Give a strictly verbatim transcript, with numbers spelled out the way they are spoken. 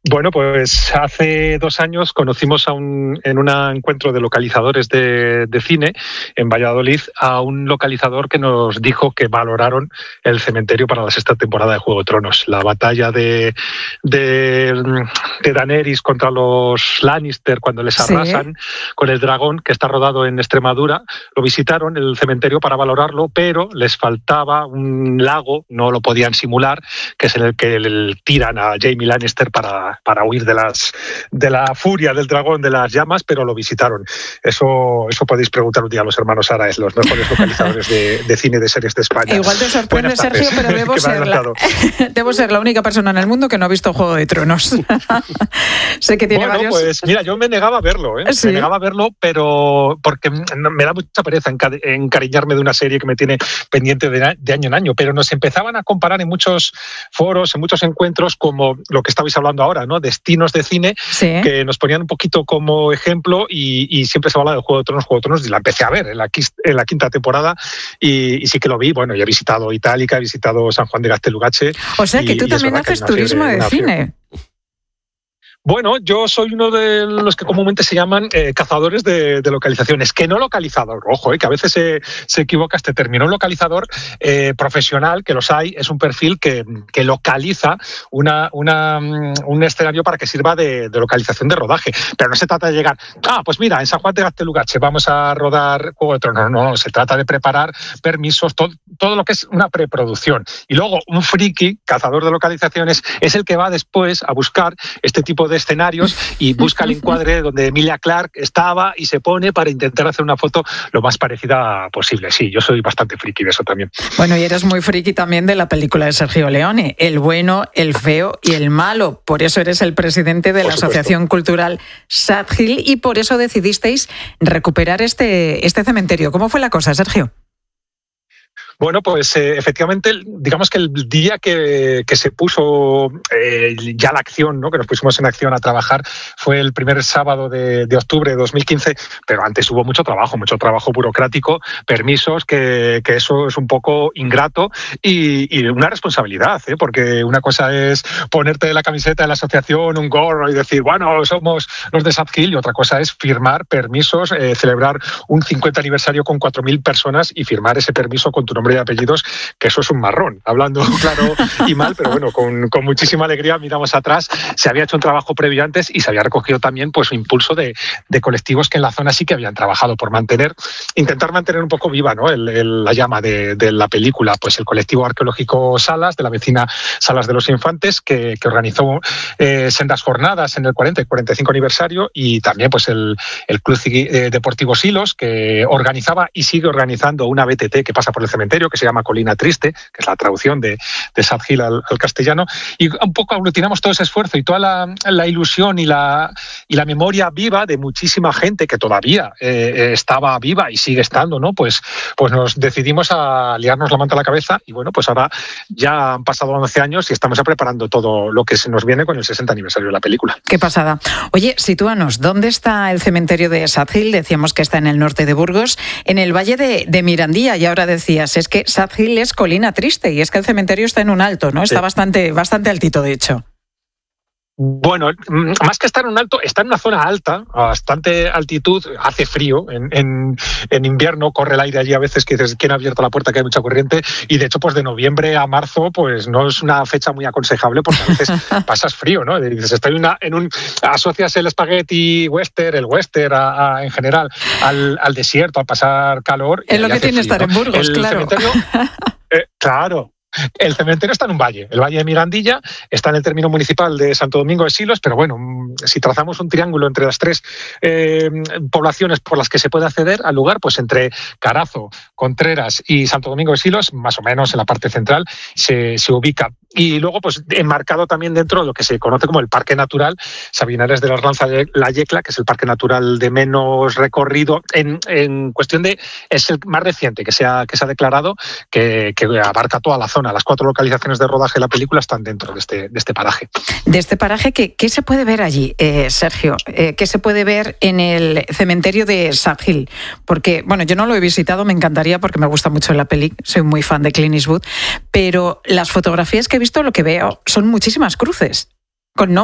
Bueno, pues hace dos años conocimos a un, en un encuentro de localizadores de, de cine en Valladolid a un localizador que nos dijo que valoraron el cementerio para la sexta temporada de Juego de Tronos. La batalla de, de, de Daenerys contra los Lannister cuando les arrasan sí. con el dragón que está rodado en Extremadura. Lo visitaron el cementerio para valorarlo, pero les faltaba un lago, no lo podían simular, que es en el que el, tiran a Jaime Lannister para para huir de las de la furia del dragón, de las llamas, pero lo visitaron. Eso eso podéis preguntar un día a los hermanos Araez, los mejores localizadores de, de cine de series de España. Igual te sorprende, Sergio, pero debo ser, la, debo ser la única persona en el mundo que no ha visto Juego de Tronos. Sé que tiene bueno, varios... pues mira, yo me negaba a verlo, ¿eh? ¿Sí? Me negaba a verlo, pero porque me da mucha pereza encariñarme de una serie que me tiene pendiente de, de año en año, pero nos empezaban a comparar en muchos foros, en muchos encuentros, como lo que estabais hablando ahora, ¿no? Destinos de cine, sí. que nos ponían un poquito como ejemplo y, y siempre se habla del Juego de Tronos, Juego de Tronos, y la empecé a ver en la, en la quinta temporada y, y sí que lo vi. Bueno, ya he visitado Itálica, he visitado San Juan de Gaztelugatxe. O sea que y, tú también haces turismo de, de cine. Bueno, yo soy uno de los que comúnmente se llaman eh, cazadores de, de localizaciones, que no localizador, ojo, eh, que a veces se, se equivoca este término. Un localizador eh, profesional, que los hay, es un perfil que, que localiza una, una, un escenario para que sirva de, de localización de rodaje. Pero no se trata de llegar, ah, pues mira, en San Juan de Gaztelugatxe vamos a rodar Juego de Tronos. No, no, se trata de preparar permisos, todo, todo lo que es una preproducción. Y luego un friki, cazador de localizaciones, es el que va después a buscar este tipo de escenarios y busca el encuadre donde Emilia Clarke estaba y se pone para intentar hacer una foto lo más parecida posible. Sí, yo soy bastante friki de eso también. Bueno, y eres muy friki también de la película de Sergio Leone, El bueno, el feo y el malo. Por eso eres el presidente de por la supuesto. Asociación Cultural Sadgil y por eso decidisteis recuperar este, este cementerio. ¿Cómo fue la cosa, Sergio? Bueno, pues eh, efectivamente, digamos que el día que, que se puso eh, ya la acción, ¿no? que nos pusimos en acción a trabajar, fue el primer sábado de, de octubre de dos mil quince, pero antes hubo mucho trabajo, mucho trabajo burocrático, permisos, que, que eso es un poco ingrato y, y una responsabilidad, ¿eh? porque una cosa es ponerte la camiseta de la asociación, un gorro y decir, bueno, somos los de Sadgil, y otra cosa es firmar permisos, eh, celebrar un cincuenta aniversario con cuatro mil personas y firmar ese permiso con tu nombre y apellidos, que eso es un marrón, hablando claro y mal, pero bueno, con, con muchísima alegría miramos atrás. Se había hecho un trabajo previo antes y se había recogido también pues impulso de, de colectivos que en la zona sí que habían trabajado por mantener, intentar mantener un poco viva, ¿no? el, el, la llama de, de la película, pues el colectivo arqueológico Salas, de la vecina Salas de los Infantes, que, que organizó eh, sendas jornadas en el cuarenta y cuarenta y cinco aniversario, y también pues el, el Club Deportivo Silos, que organizaba y sigue organizando una B T T que pasa por el cementerio, que se llama Colina Triste, que es la traducción de, de Sadgil al, al castellano, y un poco aglutinamos todo ese esfuerzo y toda la, la ilusión y la, y la memoria viva de muchísima gente que todavía eh, estaba viva y sigue estando, ¿no? Pues, pues nos decidimos a liarnos la manta a la cabeza y bueno, pues ahora ya han pasado once años y estamos ya preparando todo lo que se nos viene con el sesenta aniversario de la película. Qué pasada. Oye, sitúanos, ¿dónde está el cementerio de Sadgil? Decíamos que está en el norte de Burgos, en el valle de, de Mirandilla, y ahora decías, es que Sadgil es colina triste y es que el cementerio está en un alto, ¿no? Está sí. bastante, bastante altito, de hecho. Bueno, más que estar en un alto, está en una zona alta, a bastante altitud, hace frío, en, en, en invierno corre el aire allí a veces que dices, ¿quién ha abierto la puerta? Que hay mucha corriente, y de hecho pues de noviembre a marzo pues no es una fecha muy aconsejable porque a veces pasas frío, ¿no? Dices, estoy una, en un, asocias el espagueti western, el western a, a, en general al, al desierto, a pasar calor. Es lo que tiene estar en Burgos, el claro. Cementerio, eh, claro. El cementerio está en un valle, el valle de Mirandilla, está en el término municipal de Santo Domingo de Silos, pero bueno, si trazamos un triángulo entre las tres eh, poblaciones por las que se puede acceder al lugar, pues entre Carazo, Contreras y Santo Domingo de Silos, más o menos en la parte central, se, se ubica. Y luego, pues enmarcado también dentro de lo que se conoce como el Parque Natural Sabinares de la Arlanza de la Yecla, que es el parque natural de menos recorrido en, en cuestión de, es el más reciente que se ha, que se ha declarado, que, que abarca toda la zona. Las cuatro localizaciones de rodaje de la película están dentro de este, de este paraje. De este paraje, ¿qué, qué se puede ver allí, eh, Sergio? Eh, ¿Qué se puede ver en el cementerio de Sadgil? Porque, bueno, yo no lo he visitado, me encantaría porque me gusta mucho la peli, soy muy fan de Clint Eastwood, pero las fotografías que he visto, lo que veo son muchísimas cruces con